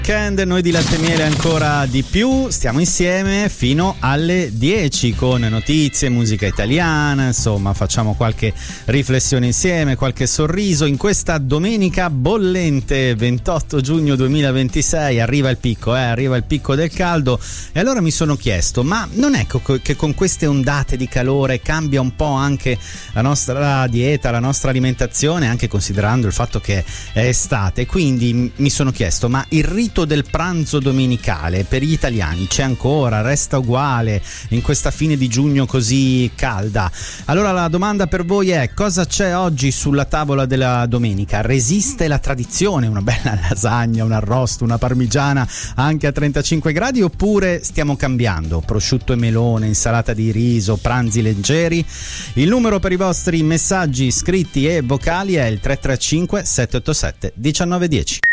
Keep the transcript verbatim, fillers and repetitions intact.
Weekend, noi di Latte e Miele ancora di più, stiamo insieme fino alle dieci con notizie, musica italiana, insomma facciamo qualche riflessione insieme, qualche sorriso in questa domenica bollente ventotto giugno duemilaventisei. Arriva il picco, eh, arriva il picco del caldo e allora mi sono chiesto, ma non è che con queste ondate di calore cambia un po' anche la nostra dieta, la nostra alimentazione, anche considerando il fatto che è estate? Quindi mi sono chiesto, ma il rito del pranzo domenicale per gli italiani c'è ancora, resta uguale in questa fine di giugno così calda? Allora la domanda per voi è: cosa c'è oggi sulla tavola della domenica? Resiste la tradizione, una bella lasagna, un arrosto, una parmigiana anche a trentacinque gradi, oppure stiamo cambiando? Prosciutto e melone, insalata di riso, pranzi leggeri? Il numero per i vostri messaggi scritti e vocali è il tre tre cinque sette otto sette uno nove uno zero.